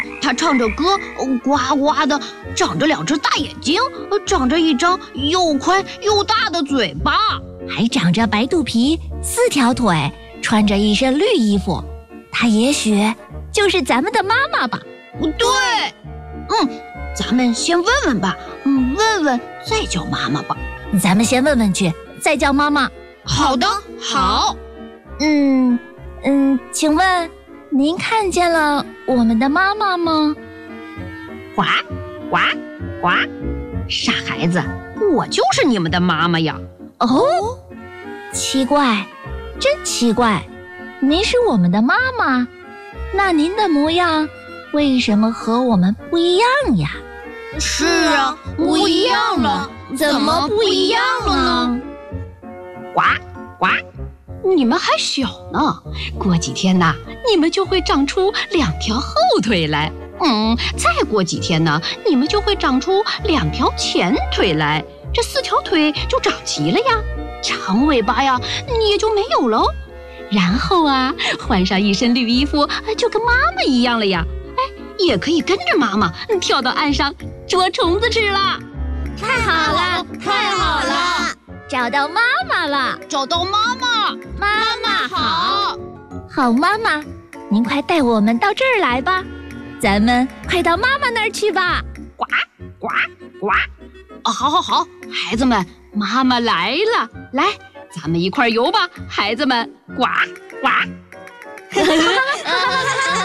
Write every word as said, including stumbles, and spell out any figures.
它唱着歌，呱呱的，长着两只大眼睛，长着一张又宽又大的嘴巴， 还长着白肚皮，四条腿，穿着一身绿衣服。它也许就是咱们的妈妈吧？ 对，嗯，咱们先问问吧，嗯，问问再叫妈妈吧。 咱们先问问去，再叫妈妈。 好的，好。 嗯嗯，请问您看见了我们的妈妈吗？ 呱呱呱！傻孩子，我就是你们的妈妈呀。 哦，奇怪，真奇怪，您是我们的妈妈，那您的模样为什么和我们不一样呀？ 是啊，不一样了，怎么不一样了呢？呱呱！你们还小呢，过几天呢，你们就会长出两条后腿来。嗯，再过几天呢，你们就会长出两条前腿来，这四条腿就长齐了呀，长尾巴呀，你也就没有喽。然后啊，换上一身绿衣服，就跟妈妈一样了呀。哎，也可以跟着妈妈跳到岸上捉虫子吃了。 太好了，太好了，找到妈妈了， 找到妈妈， 妈妈好， 好妈妈，您快带我们到这儿来吧，咱们快到妈妈那儿去吧。 呱呱呱！啊，好好好，孩子们，妈妈来了，来，咱们一块游吧，孩子们，呱呱。